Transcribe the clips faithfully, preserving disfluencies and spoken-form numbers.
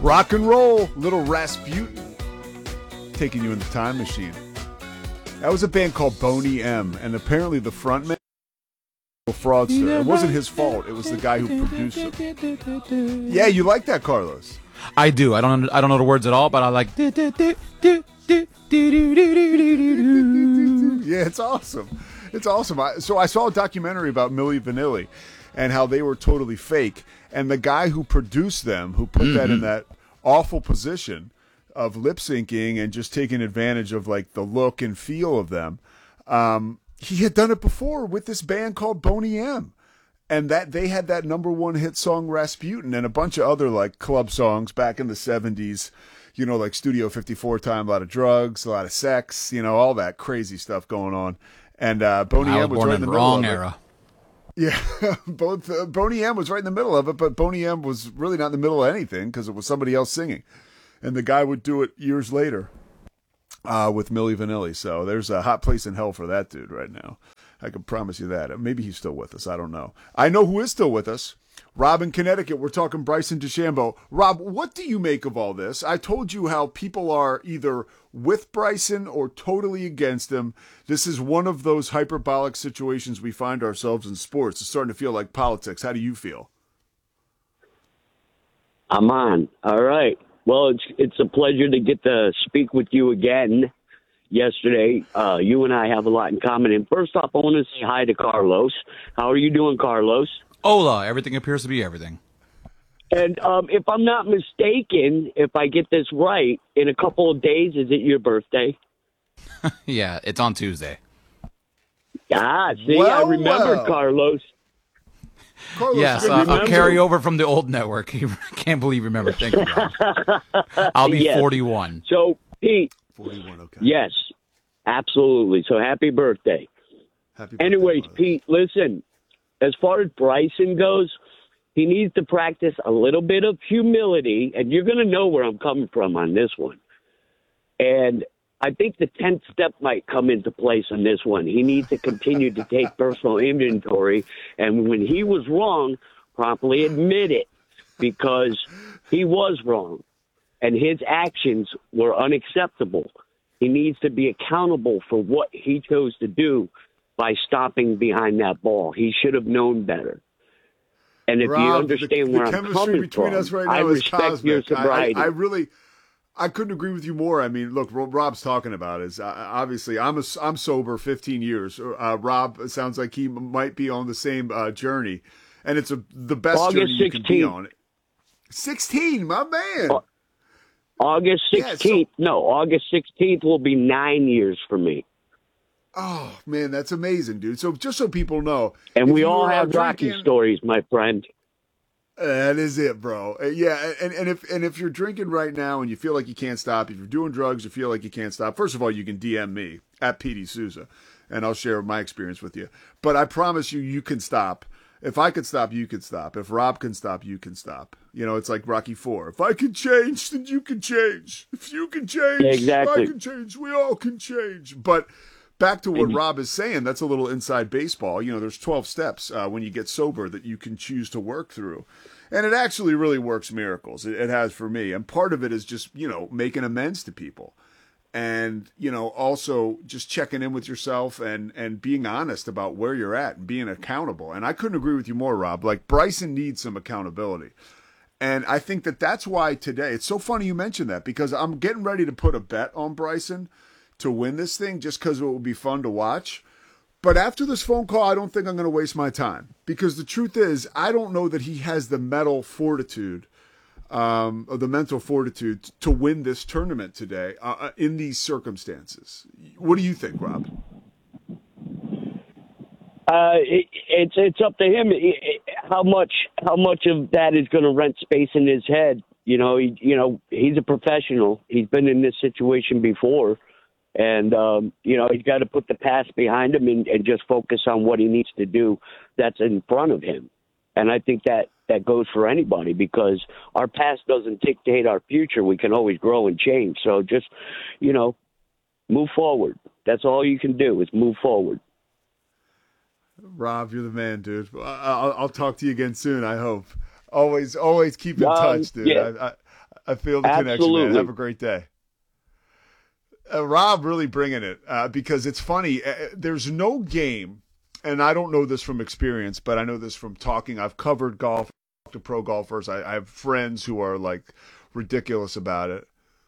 Rock and roll, little Rasputin, taking you in the time machine. That was a band called Boney M, and apparently the frontman was a fraudster. It wasn't his fault. It was the guy who produced it. Yeah, you like that, Carlos? I do. I don't. I don't know the words at all, but I like. Yeah, it's awesome. It's awesome. I, so I saw a documentary about Milli Vanilli and how they were totally fake. And the guy who produced them, who put mm-hmm. that in that awful position of lip syncing and just taking advantage of like the look and feel of them, um, he had done it before with this band called Boney M. And that they had that number one hit song Rasputin and a bunch of other like club songs back in the seventies, you know, like Studio fifty-four time, a lot of drugs, a lot of sex, you know, all that crazy stuff going on. And uh, Boney M was right in the middle of it. Era. Yeah, both uh, Boney M was right in the middle of it, but Boney M was really not in the middle of anything because it was somebody else singing, and the guy would do it years later uh, with Milli Vanilli. So there's a hot place in hell for that dude right now. I can promise you that. Maybe he's still with us. I don't know. I know who is still with us. Rob in Connecticut. We're talking Bryson DeChambeau. Rob, what do you make of all this? I told you how people are either with Bryson or totally against him. This is one of those hyperbolic situations we find ourselves in sports. It's starting to feel like politics. How do you feel? I'm on. All right. Well, it's it's a pleasure to get to speak with you again. Yesterday, uh, you and I have a lot in common. And first off, I want to say hi to Carlos. How are you doing, Carlos? Hola. Everything appears to be everything. And um, if I'm not mistaken, if I get this right, in a couple of days, is it your birthday? Yeah, it's on Tuesday. Ah, see, well, I remember well. Carlos. Carlos yes, uh, I'll carry over from the old network. I can't believe you remember. Thank you, Rob. I'll be yes. forty-one. So, Pete. forty-one, okay. Yes, absolutely. So happy birthday. Happy birthday. Anyways, Pete, listen, as far as Bryson goes, he needs to practice a little bit of humility, and you're going to know where I'm coming from on this one. And I think the tenth step might come into place on this one. He needs to continue to take personal inventory, and when he was wrong, promptly admit it, because he was wrong. And his actions were unacceptable. He needs to be accountable for what he chose to do by stopping behind that ball. He should have known better. And if Rob, you understand the, where the I'm chemistry coming between from, us right now I is respect cosmic. your sobriety. I, I, I really, I couldn't agree with you more. I mean, look, what Rob's talking about is uh, obviously I'm a, I'm sober fifteen years. Uh, Rob it sounds like he might be on the same uh, journey, and it's a, the best August journey you sixteenth. can be on. sixteen, my man. Uh, August sixteenth. Yeah, so, no, August sixteenth will be nine years for me. Oh, man, that's amazing, dude. So just so people know. And we all have Rocky drinking, stories, my friend. That is it, bro. Uh, yeah, and, and if and if you're drinking right now and you feel like you can't stop, if you're doing drugs, you feel like you can't stop, first of all, you can D M me at P D Souza, and I'll share my experience with you. But I promise you, you can stop. If I could stop, you could stop. If Rob can stop, you can stop. You know, it's like Rocky Four. If I can change, then you can change. If you can change, exactly. I can change. We all can change. But back to what Rob is saying, that's a little inside baseball. You know, there's twelve steps uh, when you get sober that you can choose to work through. And it actually really works miracles. It, it has for me. And part of it is just, you know, making amends to people. And, you know, also just checking in with yourself and, and being honest about where you're at and being accountable. And I couldn't agree with you more, Rob. Like, Bryson needs some accountability. And I think that that's why today, it's so funny you mentioned that, because I'm getting ready to put a bet on Bryson to win this thing just because it will be fun to watch. But after this phone call, I don't think I'm going to waste my time, because the truth is, I don't know that he has the mental fortitude, um, or the mental fortitude to win this tournament today uh, in these circumstances. What do you think, Rob? Uh, it, it's it's up to him. It, it, how much how much of that is going to rent space in his head? You know, he, you know, he's a professional. He's been in this situation before. And, um, you know, he's got to put the past behind him and, and just focus on what he needs to do that's in front of him. And I think that, that goes for anybody, because our past doesn't dictate our future. We can always grow and change. So just, you know, move forward. That's all you can do is move forward. Rob, you're the man, dude. I'll, I'll talk to you again soon, I hope. Always, always keep in um, touch, dude. Yeah. I, I, I feel the Absolutely. connection, man. Have a great day. Uh, Rob really bringing it uh, because it's funny. Uh, there's no game, and I don't know this from experience, but I know this from talking. I've covered golf to pro golfers. I, I have friends who are like ridiculous about it.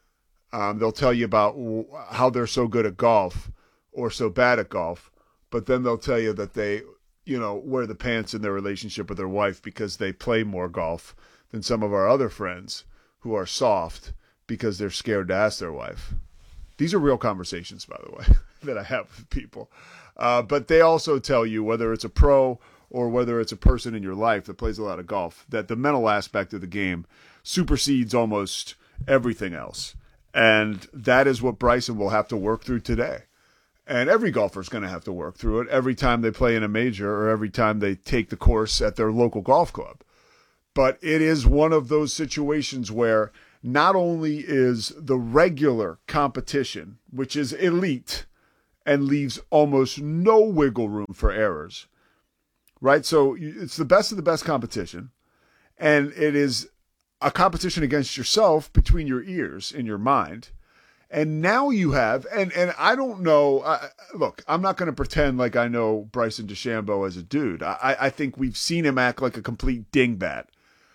Um, they'll tell you about how they're so good at golf or so bad at golf, but then they'll tell you that they, you know, wear the pants in their relationship with their wife because they play more golf than some of our other friends who are soft because they're scared to ask their wife. These are real conversations, by the way, that I have with people. Uh, but they also tell you, whether it's a pro or whether it's a person in your life that plays a lot of golf, that the mental aspect of the game supersedes almost everything else. And that is what Bryson will have to work through today. And every golfer is going to have to work through it every time they play in a major or every time they take the course at their local golf club. But it is one of those situations where not only is the regular competition, which is elite and leaves almost no wiggle room for errors, right? So it's the best of the best competition, and it is a competition against yourself between your ears in your mind. And now you have, and, and I don't know, uh, look, I'm not going to pretend like I know Bryson DeChambeau as a dude. I, I think we've seen him act like a complete dingbat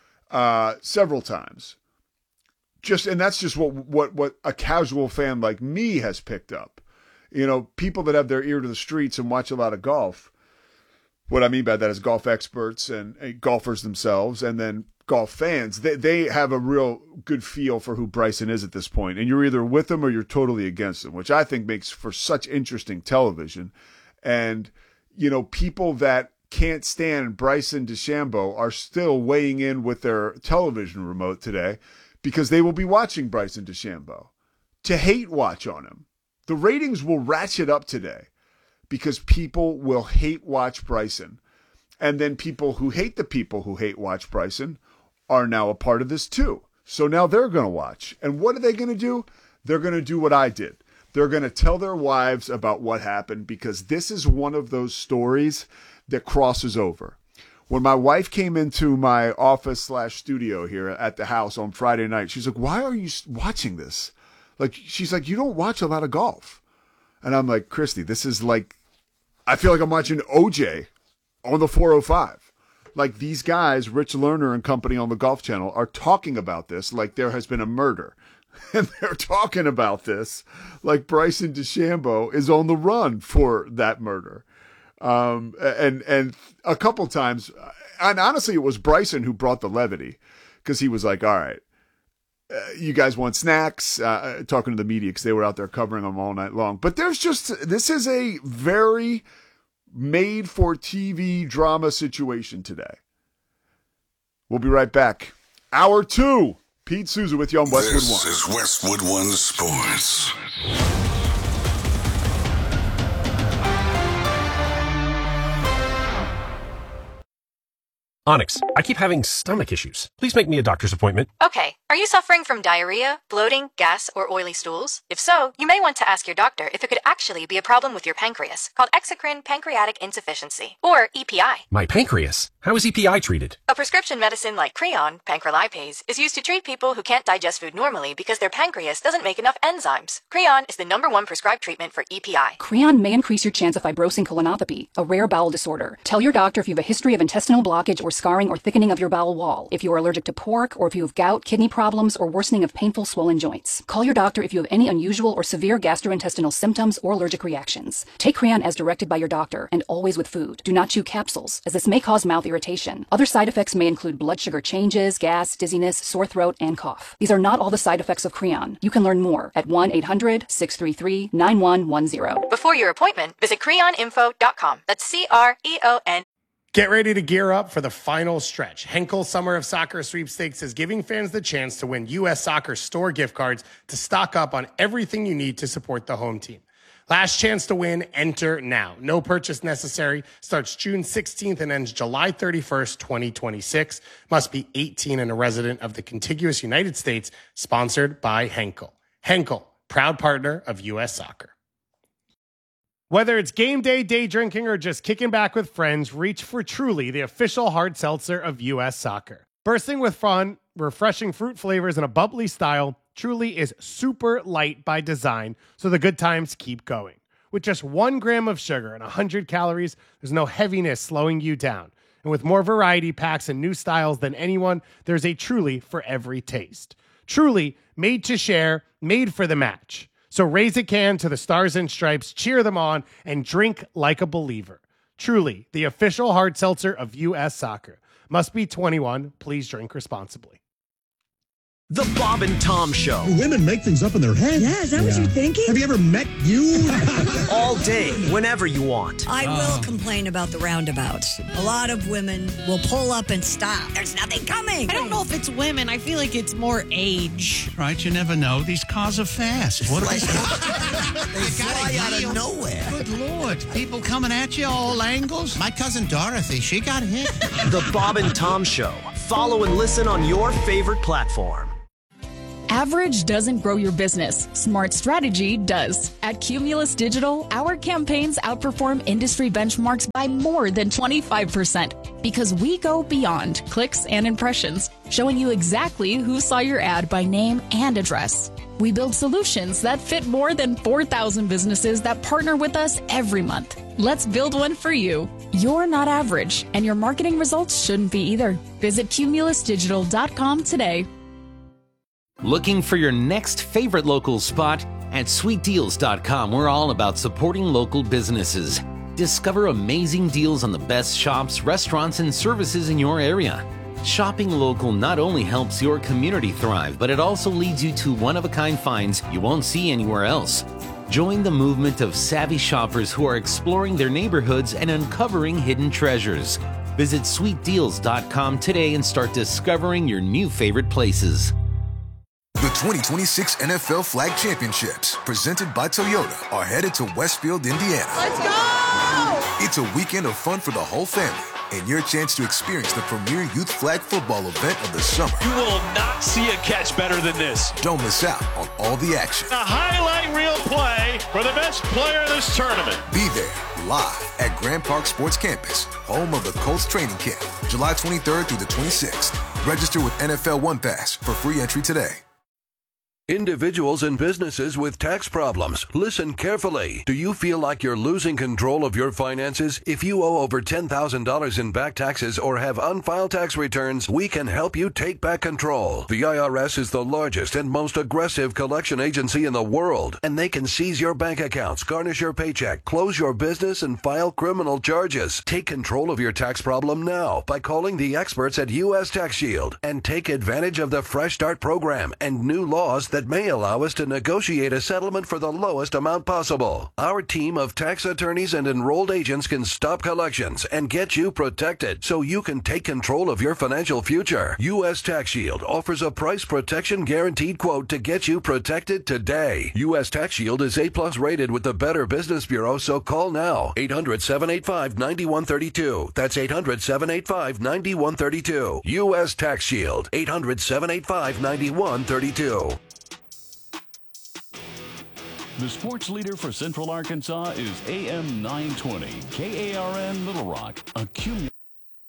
uh, several times. Just, and that's just what, what, what a casual fan like me has picked up. You know, people that have their ear to the streets and watch a lot of golf. What I mean by that is golf experts and, and golfers themselves, and then golf fans. They they have a real good feel for who Bryson is at this point. And you're either with him or you're totally against him, which I think makes for such interesting television. And, you know, people that can't stand Bryson DeChambeau are still weighing in with their television remote today because they will be watching Bryson DeChambeau to hate watch on him. The ratings will ratchet up today because people will hate watch Bryson. And then people who hate the people who hate watch Bryson are now a part of this too. So now they're going to watch. And what are they going to do? They're going to do what I did. They're going to tell their wives about what happened because this is one of those stories that crosses over. When my wife came into my office slash studio here at the house on Friday night, she's like, why are you watching this? Like, she's like, you don't watch a lot of golf. And I'm like, Christy, this is like, I feel like I'm watching O J on the four oh five. Like, these guys, Rich Lerner and company on the Golf Channel, are talking about this like there has been a murder. And they're talking about this like Bryson DeChambeau is on the run for that murder. Um, and, and a couple times, and honestly, it was Bryson who brought the levity because he was like, all right, uh, you guys want snacks? Uh, talking to the media because they were out there covering them all night long. But there's just, this is a very made for T V drama situation today. We'll be right back. Hour two. Pete Souza with you on Westwood this One. This is Westwood One Sports. Onyx, I keep having stomach issues. Please make me a doctor's appointment. Okay. Are you suffering from diarrhea, bloating, gas, or oily stools? If so, you may want to ask your doctor if it could actually be a problem with your pancreas, called exocrine pancreatic insufficiency, or E P I. My pancreas? How is E P I treated? A prescription medicine like Creon, pancrelipase, is used to treat people who can't digest food normally because their pancreas doesn't make enough enzymes. Creon is the number one prescribed treatment for E P I. Creon may increase your chance of fibrosing colonopathy, a rare bowel disorder. Tell your doctor if you have a history of intestinal blockage or scarring or thickening of your bowel wall, if you are allergic to pork, or if you have gout, kidney problems, or worsening of painful swollen joints. Call your doctor if you have any unusual or severe gastrointestinal symptoms or allergic reactions. Take Creon as directed by your doctor, and always with food. Do not chew capsules, as this may cause mouth irritation. Other side effects may include blood sugar changes, gas, dizziness, sore throat, and cough. These are not all the side effects of Creon. You can learn more at one eight hundred, six three three, nine one one zero. Before your appointment, visit creon info dot com. That's C R E O N. Get ready to gear up for the final stretch. Henkel Summer of Soccer Sweepstakes is giving fans the chance to win U S Soccer store gift cards to stock up on everything you need to support the home team. Last chance to win, enter now. No purchase necessary. Starts June sixteenth and ends July thirty-first, twenty twenty-six. Must be eighteen and a resident of the contiguous United States. Sponsored by Henkel. Henkel, proud partner of U S Soccer. Whether it's game day, day drinking, or just kicking back with friends, reach for Truly, the official hard seltzer of U S Soccer. Bursting with fun refreshing fruit flavors and a bubbly style, Truly is super light by design, so the good times keep going. With just one gram of sugar and one hundred calories, there's no heaviness slowing you down. And with more variety packs and new styles than anyone, there's a Truly for every taste. Truly, made to share, made for the match. So raise a can to the Stars and Stripes, cheer them on, and drink like a believer. Truly, the official hard seltzer of U S Soccer. Must be twenty-one. Please drink responsibly. The Bob and Tom Show. Women make things up in their head. Yeah, is that yeah. what you're thinking? Have you ever met you? All day, whenever you want. I uh. will complain about the roundabouts. A lot of women will pull up and stop. There's nothing coming. I don't know if it's women. I feel like it's more age. Right, you never know. These cars are fast. What are they? They fly out of nowhere. Good Lord. People coming at you all angles. My cousin Dorothy, she got hit. The Bob and Tom Show. Follow and listen on your favorite platform. Average doesn't grow your business. Smart strategy does. At Cumulus Digital, our campaigns outperform industry benchmarks by more than twenty-five percent because we go beyond clicks and impressions, showing you exactly who saw your ad by name and address. We build solutions that fit more than four thousand businesses that partner with us every month. Let's build one for you. You're not average, and your marketing results shouldn't be either. Visit cumulus digital dot com today. Looking for your next favorite local spot? At sweet deals dot com, we're all about supporting local businesses. Discover amazing deals on the best shops, restaurants, and services in your area. Shopping local not only helps your community thrive, but it also leads you to one-of-a-kind finds you won't see anywhere else. Join the movement of savvy shoppers who are exploring their neighborhoods and uncovering hidden treasures. Visit sweet deals dot com today and start discovering your new favorite places. The twenty twenty-six N F L Flag Championships, presented by Toyota, are headed to Westfield, Indiana. Let's go! It's a weekend of fun for the whole family, and your chance to experience the premier youth flag football event of the summer. You will not see a catch better than this. Don't miss out on all the action. A highlight reel play for the best player in this tournament. Be there, live at Grand Park Sports Campus, home of the Colts training camp, July twenty-third through the twenty-sixth. Register with N F L One Pass for free entry today. Individuals and businesses with tax problems, listen carefully. Do you feel like you're losing control of your finances? If you owe over ten thousand dollars in back taxes or have unfiled tax returns, we can help you take back control. The I R S is the largest and most aggressive collection agency in the world, and they can seize your bank accounts, garnish your paycheck, close your business, and file criminal charges. Take control of your tax problem now by calling the experts at U S Tax Shield and take advantage of the Fresh Start program and new laws that may allow us to negotiate a settlement for the lowest amount possible. Our team of tax attorneys and enrolled agents can stop collections and get you protected so you can take control of your financial future. U S Tax Shield offers a price protection guaranteed quote to get you protected today. U S Tax Shield is A plus rated with the Better Business Bureau, so call now. eight hundred, seven eight five, nine one three two. That's eight hundred, seven eight five, nine one three two. U S Tax Shield. eight hundred, seven eight five, nine one three two. The sports leader for Central Arkansas is A M nine twenty, K A R N Little Rock, a Cumulus.